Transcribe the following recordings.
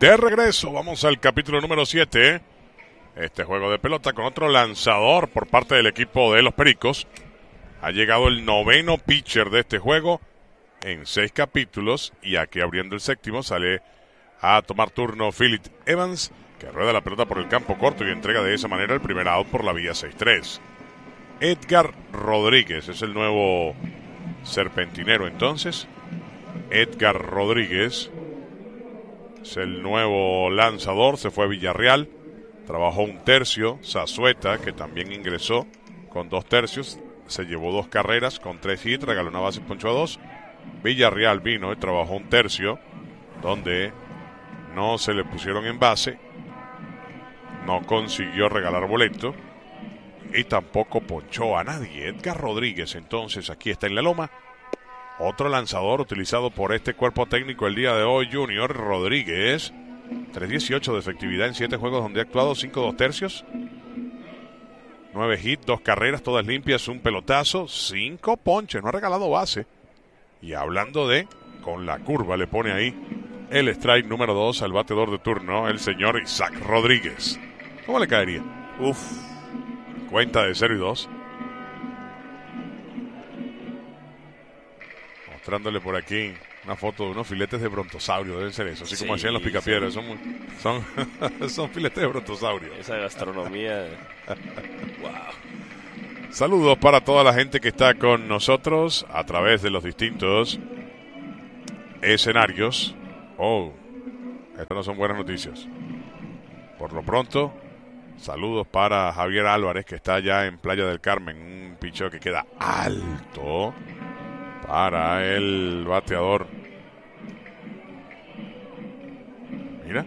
De regreso, vamos al capítulo número 7. Este juego de pelota con otro lanzador por parte del equipo de los Pericos. Ha llegado el 9º pitcher de este juego en 6 capítulos. Y aquí abriendo el 7º sale a tomar turno Philip Evans, que rueda la pelota por el campo corto y entrega de esa manera el primer out por la vía 6-3. Edgar Rodríguez es el nuevo serpentinero entonces. Edgar Rodríguez es el nuevo lanzador, se fue a Villarreal, trabajó un tercio. Zazueta, que también ingresó con 2 tercios, se llevó 2 carreras con 3 hits, regaló una base y ponchó a 2. Villarreal vino y trabajó un tercio, donde no se le pusieron en base, no consiguió regalar boleto y tampoco ponchó a nadie. Edgar Rodríguez entonces aquí está en la loma. Otro lanzador utilizado por este cuerpo técnico el día de hoy, Junior Rodríguez. 3.18 de efectividad en 7 juegos donde ha actuado, 5 2 tercios. 9 hits, 2 carreras, todas limpias, un pelotazo, 5 ponches, no ha regalado base. Y hablando de, con la curva le pone ahí el strike número 2 al bateador de turno, el señor Isaac Rodríguez. ¿Cómo le caería? Cuenta de 0-2. Mostrándole por aquí una foto de unos filetes de brontosaurio, deben ser eso, así como hacían los picapiedras, son filetes de brontosaurio. Esa gastronomía. Wow. Saludos para toda la gente que está con nosotros a través de los distintos escenarios. Estas no son buenas noticias. Por lo pronto, saludos para Javier Álvarez, que está allá en Playa del Carmen, un picheo que queda alto para el bateador. Mira.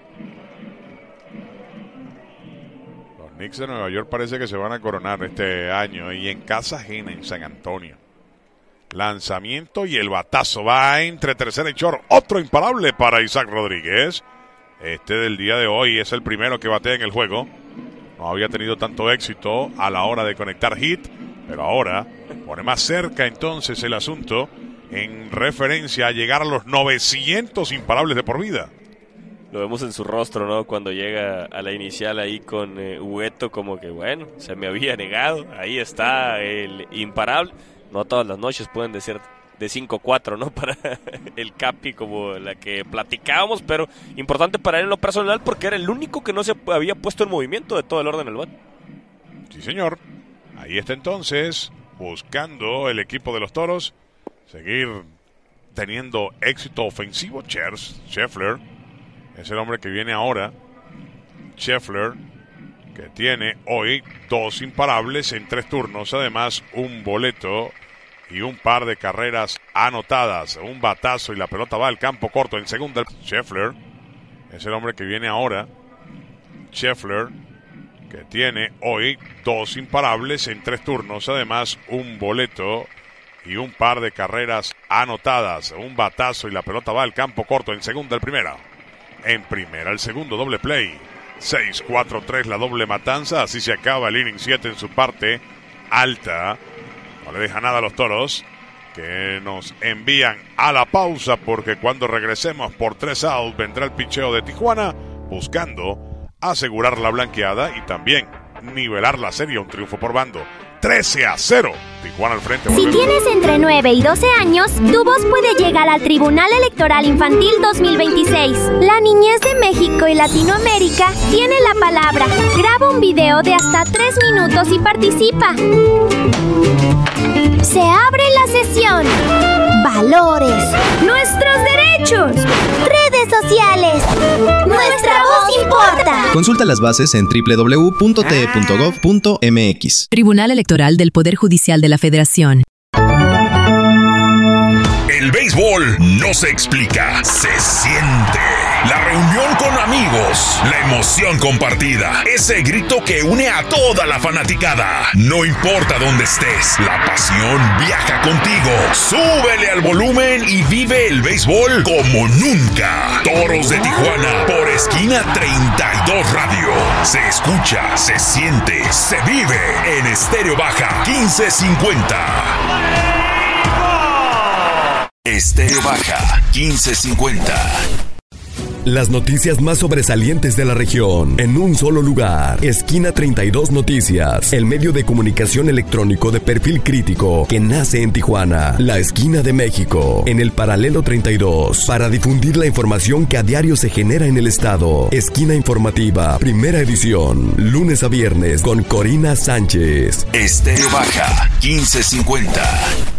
Los Knicks de Nueva York parece que se van a coronar este año y en casa ajena en San Antonio. Lanzamiento y el batazo va entre tercera y short. Otro imparable para Isaac Rodríguez. Este del día de hoy es el primero que batea en el juego. No había tenido tanto éxito a la hora de conectar hit, pero ahora pone más cerca entonces el asunto en referencia a llegar a los 900 imparables de por vida. Lo vemos en su rostro, ¿no? Cuando llega a la inicial ahí con Hueto, como que bueno, se me había negado. Ahí está el imparable. No todas las noches pueden ser de 5-4, ¿no? Para el Capi, como la que platicábamos, pero importante para él en lo personal porque era el único que no se había puesto en movimiento de todo el orden del bat. Sí, señor. Ahí está entonces, buscando el equipo de los Toros seguir teniendo éxito ofensivo. Scheffler es el hombre que viene ahora. Scheffler, que tiene hoy 2 imparables en 3 turnos, además un boleto y un par de carreras anotadas, un batazo y la pelota va al campo corto en segunda. Scheffler es el hombre que viene ahora. Scheffler, que tiene hoy 2 imparables en 3 turnos, además un boleto y un par de carreras anotadas, un batazo y la pelota va al campo corto en segunda el primera. En primera el segundo, doble play. 6-4-3 la doble matanza, así se acaba el inning 7 en su parte alta. No le deja nada a los Toros, que nos envían a la pausa, porque cuando regresemos por 3 outs vendrá el picheo de Tijuana, buscando asegurar la blanqueada y también nivelar la serie, un triunfo por bando. 13-0, Tijuana al frente. Si tienes entre 9 y 12 años, tu voz puede llegar al Tribunal Electoral Infantil 2026. La niñez de México y Latinoamérica tiene la palabra. Graba un video de hasta 3 minutos y participa. Se abre la sesión. Valores. Nuestros derechos. Redes sociales. Nuestra voz importa. Consulta las bases en www.te.gov.mx. Tribunal Electoral del Poder Judicial de la Federación. El béisbol no se explica, se siente. La reunión con amigos, la emoción compartida, ese grito que une a toda la fanaticada. No importa dónde estés, la pasión viaja contigo. Súbele al volumen y vive el béisbol como nunca. Toros de Tijuana por Esquina 32 Radio. Se escucha, se siente, se vive en Estéreo Baja 1550. Estéreo Baja 1550. Las noticias más sobresalientes de la región en un solo lugar. Esquina 32 Noticias, el medio de comunicación electrónico de perfil crítico que nace en Tijuana, la esquina de México, en el paralelo 32, para difundir la información que a diario se genera en el estado. Esquina informativa, primera edición, lunes a viernes con Corina Sánchez. Estéreo Baja 1550.